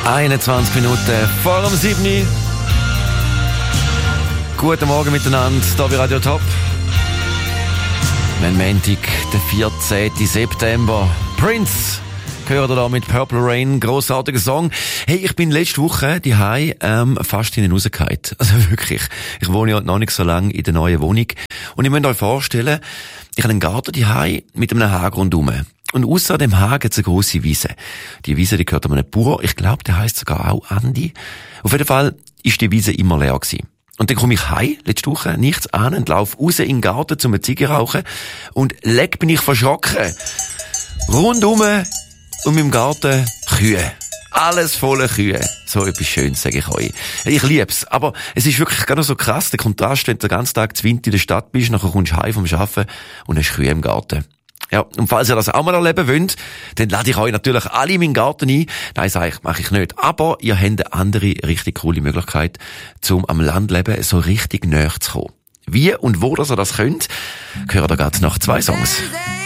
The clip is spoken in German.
21 Minuten vor dem 7. Guten Morgen miteinander, hier bei Radio Top. Wenn Montag, der 14. September. Prince gehört da mit Purple Rain, grossartiger Song. Hey, ich bin letzte Woche daheim fast rausgefallen. Also wirklich. Ich wohne ja noch nicht so lange in der neuen Wohnung. Und ich müsst euch vorstellen, ich habe einen Garten daheim mit einem Hag rundherum. Und ausser dem Hag gibt es eine grosse Wiese. Die Wiese, die gehört einem Bauer. Ich glaube, der heisst sogar auch Andi. Auf jeden Fall ist die Wiese immer leer gewesen. Und dann komme ich heim, letzte Woche, nichts an, und laufe raus in den Garten zum Ziege rauchen. Und leck bin ich verschrocken. Rundum um im Garten Kühe. Alles voller Kühe. So etwas Schönes, sage ich euch. Ich lieb's. Aber es ist wirklich gar nicht so krass, der Kontrast, wenn du den ganzen Tag zu Wind in der Stadt bist, nachher kommst du heim vom Arbeiten und hast Kühe im Garten. Ja, und falls ihr das auch mal erleben wollt, dann lade ich euch natürlich alle in meinen Garten ein. Nein, mache ich nicht. Aber ihr habt eine andere, richtig coole Möglichkeit, um am Landleben so richtig näher zu kommen. Wie und wo ihr das könnt, hören ihr gerade nach 2 Songs.